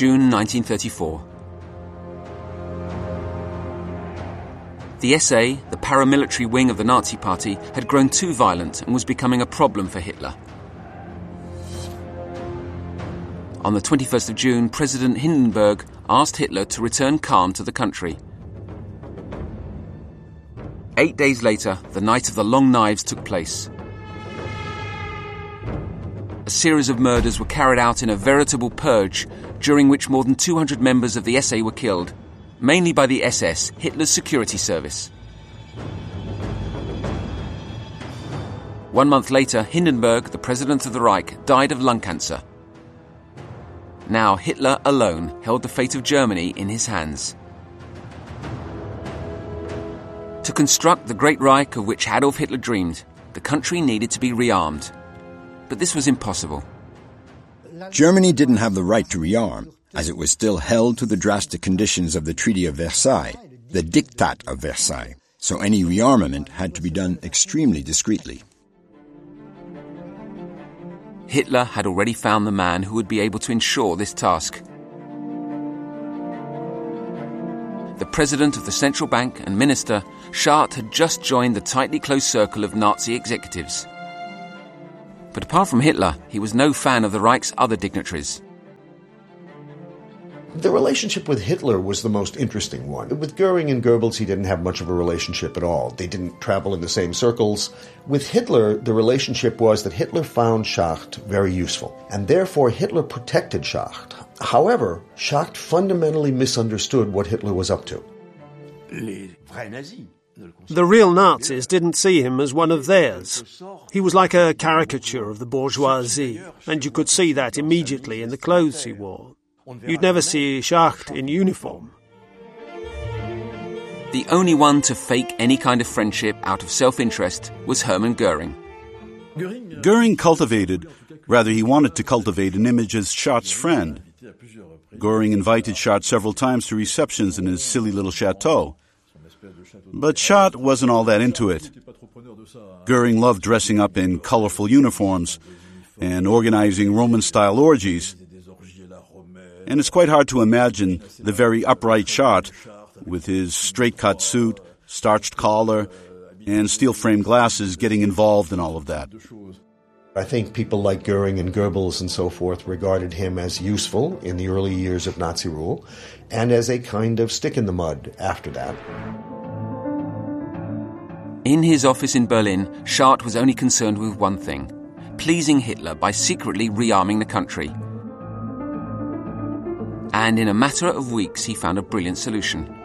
June 1934. The SA, the paramilitary wing of the Nazi Party, had grown too violent and was becoming a problem for Hitler. On the 21st of June, President Hindenburg asked Hitler to return calm to the country. 8 days later, the Night of the Long Knives took place. A series of murders were carried out in a veritable purge, during which more than 200 members of the SA were killed, mainly by the SS, Hitler's security service. 1 month later, Hindenburg, the president of the Reich, died of lung cancer. Now Hitler alone held the fate of Germany in his hands. To construct the Great Reich of which Adolf Hitler dreamed, the country needed to be rearmed. But this was impossible. Germany didn't have the right to rearm, as it was still held to the drastic conditions of the Treaty of Versailles, the Diktat of Versailles, so any rearmament had to be done extremely discreetly. Hitler had already found the man who would be able to ensure this task. The president of the central bank and minister, Schacht, had just joined the tightly closed circle of Nazi executives. But apart from Hitler, he was no fan of the Reich's other dignitaries. The relationship with Hitler was the most interesting one. With Goering and Goebbels, he didn't have much of a relationship at all. They didn't travel in the same circles. With Hitler, the relationship was that Hitler found Schacht very useful, and therefore Hitler protected Schacht. However, Schacht fundamentally misunderstood what Hitler was up to. The real Nazis didn't see him as one of theirs. He was like a caricature of the bourgeoisie, and you could see that immediately in the clothes he wore. You'd never see Schacht in uniform. The only one to fake any kind of friendship out of self-interest was Hermann Goering. Goering he wanted to cultivate an image as Schacht's friend. Goering invited Schacht several times to receptions in his silly little chateau. But Schacht wasn't all that into it. Goering loved dressing up in colorful uniforms and organizing Roman-style orgies. And it's quite hard to imagine the very upright Schacht with his straight-cut suit, starched collar, and steel-framed glasses getting involved in all of that. I think people like Goering and Goebbels and so forth regarded him as useful in the early years of Nazi rule and as a kind of stick in the mud after that. In his office in Berlin, Schacht was only concerned with one thing: pleasing Hitler by secretly rearming the country. And in a matter of weeks, he found a brilliant solution.